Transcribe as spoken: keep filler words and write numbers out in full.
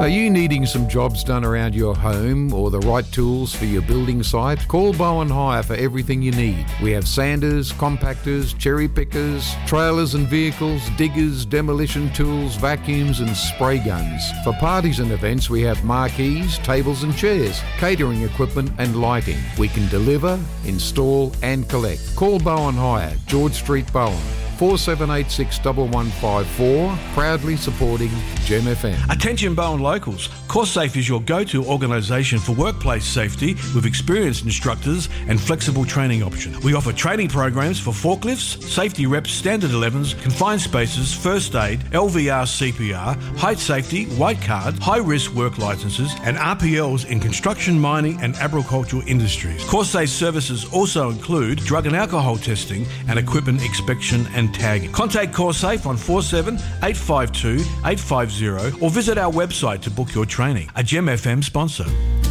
Are you needing some jobs done around your home or the right tools for your building site? Call Bowen Hire for everything you need. We have sanders, compactors, cherry pickers, trailers and vehicles, diggers, demolition tools, vacuums and spray guns. For parties and events, we have marquees, tables and chairs, catering equipment and lighting. We can deliver, install and collect. Call Bowen Hire, George Street, Bowen. four seven eight six one one five four, proudly supporting Gem F M. Attention Bowen locals, CourseSafe is your go-to organisation for workplace safety with experienced instructors and flexible training options. We offer training programs for forklifts, safety reps, standard elevens, confined spaces, first aid, L V R C P R, height safety, white card, high-risk work licences and R P Ls in construction, mining and agricultural industries. CourseSafe services also include drug and alcohol testing and equipment inspection and tagging. Contact CourseSafe on four seven eight five two eight five zero or visit our website to book your training. A Gem F M sponsor.